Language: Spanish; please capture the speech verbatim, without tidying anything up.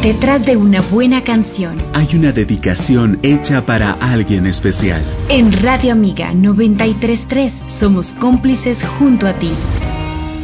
Detrás de una buena canción hay una dedicación hecha para alguien especial. En Radio Amiga noventa y tres punto tres somos cómplices junto a ti.